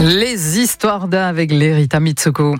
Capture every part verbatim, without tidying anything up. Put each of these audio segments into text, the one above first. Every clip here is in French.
Les histoires d'un avec Lerita Mitsoko.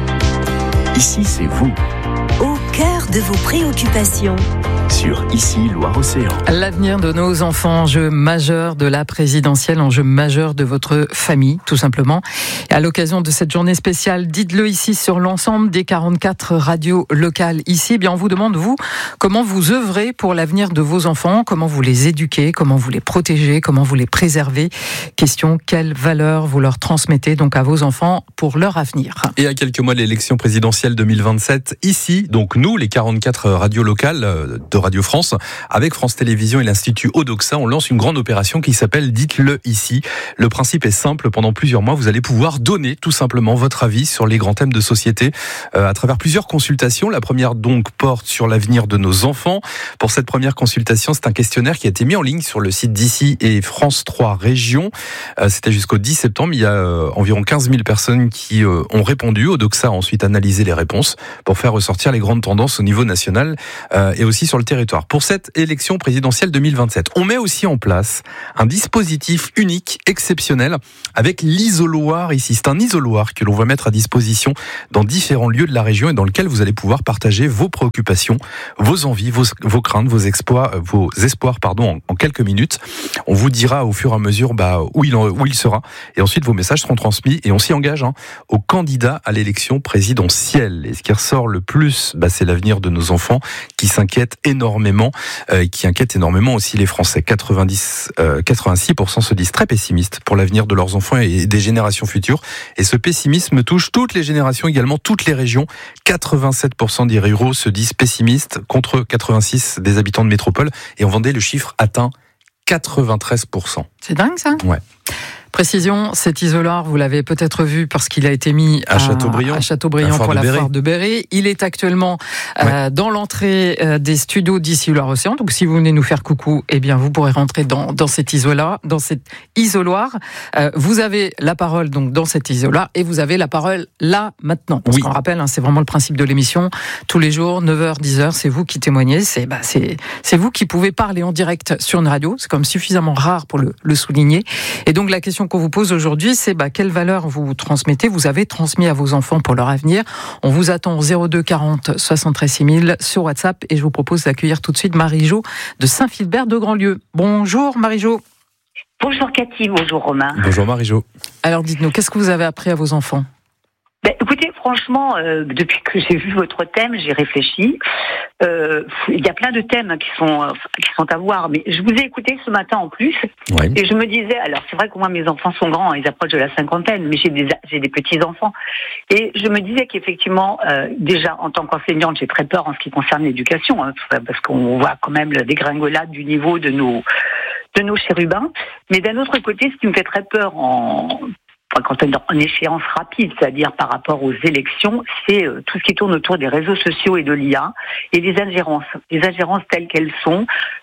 Ici, c'est vous. Au cœur de vos préoccupations. Sur Ici, Loire-Océan. L'avenir de nos enfants, enjeu majeur de la présidentielle, enjeu majeur de votre famille, tout simplement. Et à l'occasion de cette journée spéciale, dites-le ici sur l'ensemble des quarante-quatre radios locales ici. Eh bien, on vous demande, vous, comment vous œuvrez pour l'avenir de vos enfants, comment vous les éduquez, comment vous les protégez, comment vous les préservez. Question, quelles valeurs vous leur transmettez donc à vos enfants pour leur avenir. Et à quelques mois de l'élection présidentielle deux mille vingt-sept, ici, donc nous, les quarante-quatre radios locales de Radio France, avec France Télévisions et l'Institut Odoxa, on lance une grande opération qui s'appelle Dites-le ici. Le principe est simple, pendant plusieurs mois, vous allez pouvoir donner tout simplement votre avis sur les grands thèmes de société euh, à travers plusieurs consultations. La première donc porte sur l'avenir de nos enfants. Pour cette première consultation, c'est un questionnaire qui a été mis en ligne sur le site d'Ici et France trois Régions. Euh, c'était jusqu'au dix septembre. Il y a euh, environ quinze mille personnes qui euh, ont répondu. Odoxa a ensuite analysé les réponses pour faire ressortir les grandes tendances au niveau national euh, et aussi sur le territoire. Pour cette élection présidentielle deux mille vingt-sept, on met aussi en place un dispositif unique, exceptionnel, avec l'isoloir ici. C'est un isoloir que l'on va mettre à disposition dans différents lieux de la région et dans lequel vous allez pouvoir partager vos préoccupations, vos envies, vos, vos craintes, vos exploits, vos espoirs, pardon, en, en quelques minutes. On vous dira au fur et à mesure bah, où, il, où il sera et ensuite vos messages seront transmis et on s'y engage hein, aux candidats à l'élection présidentielle. Et ce qui ressort le plus, bah, c'est l'avenir de nos enfants qui s'inquiètent énormément, euh, qui inquiètent énormément aussi les Français. quatre-vingt-dix, euh, quatre-vingt-six pour cent se disent très pessimistes pour l'avenir de leurs enfants et des générations futures. Et ce pessimisme touche toutes les générations, également toutes les régions. quatre-vingt-sept pour cent des ruraux se disent pessimistes contre quatre-vingt-six des habitants de métropole. Et en Vendée, le chiffre atteint quatre-vingt-treize pour cent. C'est dingue ça ? Ouais. Précision, cet isoloir, vous l'avez peut-être vu parce qu'il a été mis à, à Châteaubriand, à Châteaubriand pour la foire de Béret. Il est actuellement ouais. euh, dans l'entrée euh, des studios d'Ici Loire-Océan. Donc, si vous venez nous faire coucou, eh bien, vous pourrez rentrer dans, dans cet isoloir. Dans cet isoloir. Euh, vous avez la parole donc dans cet isoloir et vous avez la parole là, maintenant. Parce oui. qu'on rappelle, hein, c'est vraiment le principe de l'émission. Tous les jours, neuf heures, dix heures, c'est vous qui témoignez. C'est, bah, c'est, c'est vous qui pouvez parler en direct sur une radio. C'est comme suffisamment rare pour le, le souligner. Et donc, la question qu'on vous pose aujourd'hui, c'est bah, quelles valeurs vous transmettez, vous avez transmis à vos enfants pour leur avenir. On vous attend au zéro deux quarante soixante-treize six mille sur WhatsApp et je vous propose d'accueillir tout de suite Marie-Jo de Saint-Philbert de Grandlieu. Bonjour Marie-Jo. Bonjour Cathy, bonjour Romain. Bonjour Marie-Jo. Alors dites-nous, qu'est-ce que vous avez appris à vos enfants ? Ben, écoutez, franchement, euh, depuis que j'ai vu votre thème, j'ai réfléchi. Euh, il y a plein de thèmes qui sont euh, qui sont à voir, mais je vous ai écouté ce matin en plus, ouais. et je me disais, alors c'est vrai que moi mes enfants sont grands, ils approchent de la cinquantaine, mais j'ai des j'ai des petits enfants, et je me disais qu'effectivement, euh, déjà en tant qu'enseignante, j'ai très peur en ce qui concerne l'éducation, hein, parce qu'on voit quand même la dégringolade du niveau de nos de nos chérubins, mais d'un autre côté, ce qui me fait très peur en quand on est en échéance rapide, c'est-à-dire par rapport aux élections, c'est euh, tout ce qui tourne autour des réseaux sociaux et de l'I A et les ingérences. Les ingérences telles qu'elles sont.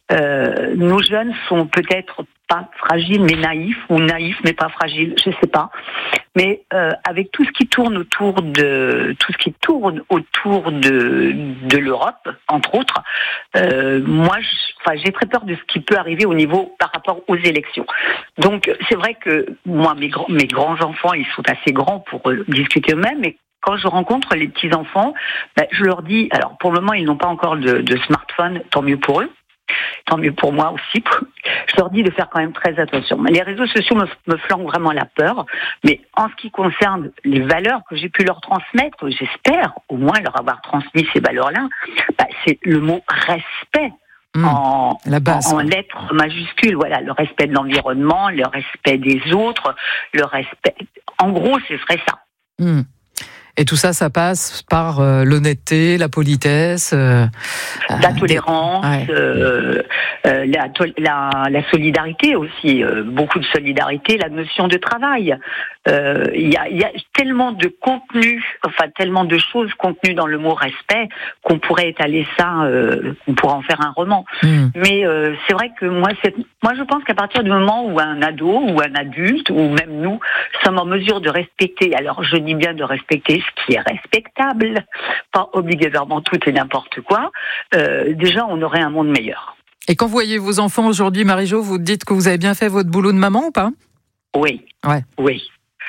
Euh, nos jeunes sont peut-être pas fragiles mais naïfs, ou naïfs mais pas fragiles, je sais pas. Mais euh, avec tout ce qui tourne autour de tout ce qui tourne autour de de l'Europe, entre autres, euh, moi, je, enfin, j'ai très peur de ce qui peut arriver au niveau par rapport aux élections. Donc, c'est vrai que moi, mes grands mes grands enfants, ils sont assez grands pour euh, discuter eux-mêmes, mais quand je rencontre les petits enfants, ben, je leur dis, alors pour le moment, ils n'ont pas encore de, de smartphone, tant mieux pour eux. Tant mieux pour moi aussi. Je leur dis de faire quand même très attention. Les réseaux sociaux me, me flanquent vraiment la peur, mais en ce qui concerne les valeurs que j'ai pu leur transmettre, j'espère au moins leur avoir transmis ces valeurs-là, bah, c'est le mot respect. Mmh, en, la base, en, en lettres majuscules, voilà, le respect de l'environnement, le respect des autres, le respect. En gros, ce serait ça. Mmh. Et tout ça, ça passe par euh, l'honnêteté, la politesse, euh, la tolérance, ouais. euh, euh, la, la, la solidarité aussi, euh, beaucoup de solidarité, la notion de travail. Il euh, y, a, y a tellement de contenu, enfin tellement de choses contenues dans le mot respect qu'on pourrait étaler ça, euh, on pourrait en faire un roman. Mmh. Mais euh, c'est vrai que moi, c'est, moi, je pense qu'à partir du moment où un ado ou un adulte ou même nous sommes en mesure de respecter, alors je dis bien de respecter ce qui est respectable, pas obligatoirement tout et n'importe quoi, euh, déjà on aurait un monde meilleur. Et quand vous voyez vos enfants aujourd'hui, Marie-Jo, vous dites que vous avez bien fait votre boulot de maman ou pas ? Oui, ouais. oui.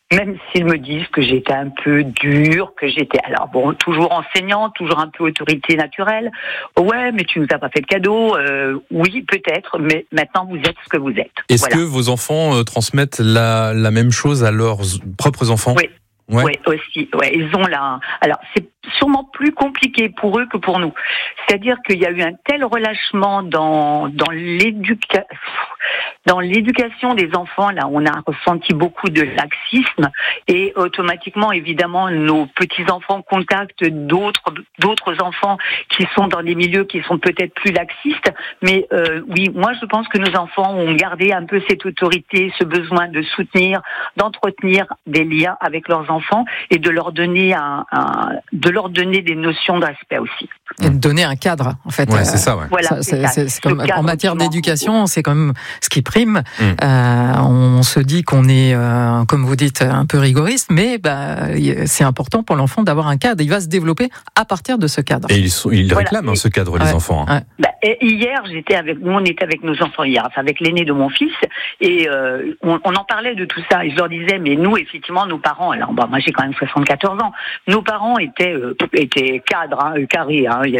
même s'ils me disent que j'étais un peu dure, que j'étais, alors bon, toujours enseignante, toujours un peu autorité naturelle. Ouais, mais tu nous as pas fait de cadeau. Euh, oui, peut-être, mais maintenant vous êtes ce que vous êtes. Est-ce voilà. que vos enfants euh, transmettent la, la même chose à leurs propres enfants ? Oui. Ouais. Oui, aussi. Ouais, ils ont là. Alors, c'est sûrement plus compliqué pour eux que pour nous. C'est-à-dire qu'il y a eu un tel relâchement dans dans l'éducation, dans l'éducation des enfants. Là, on a ressenti beaucoup de laxisme et automatiquement, évidemment, nos petits enfants contactent d'autres d'autres enfants qui sont dans des milieux qui sont peut-être plus laxistes. Mais euh, oui, moi, je pense que nos enfants ont gardé un peu cette autorité, ce besoin de soutenir, d'entretenir des liens avec leurs enfants. enfants et de leur donner un, un de leur donner des notions de respect aussi. Et de donner un cadre, en fait. Ouais, c'est ça, ouais. Voilà, ça, c'est, c'est c'est, c'est comme, en matière qui d'éducation, c'est quand même ce qui prime. Mm. Euh, on se dit qu'on est, euh, comme vous dites, un peu rigoriste, mais bah, c'est important pour l'enfant d'avoir un cadre. Il va se développer à partir de ce cadre. Et ils, sont, ils voilà. réclament hein, ce cadre, ouais. les enfants. Hein. Ouais. Bah, et hier, j'étais avec, nous on était avec nos enfants hier, enfin avec l'aîné de mon fils, et euh, on, on en parlait de tout ça. Et je leur disais, mais nous, effectivement, nos parents, alors bon, moi j'ai quand même soixante-quatorze ans, nos parents étaient euh, étaient cadres, hein, carrés. Hein,